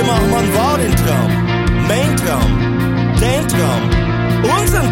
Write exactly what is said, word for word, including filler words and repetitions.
machen wir wahr den Traum. Mein Traum, dein Traum, unseren